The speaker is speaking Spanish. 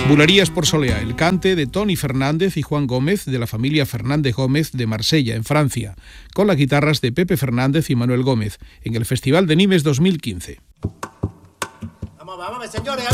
Bulerías por Soleá, el cante de Toni Fernández y Juan Gómez de la familia Fernández Gómez de Marsella, en Francia, con las guitarras de Pepe Fernández y Manuel Gómez, en el Festival de Nimes 2015. Vamos, señores.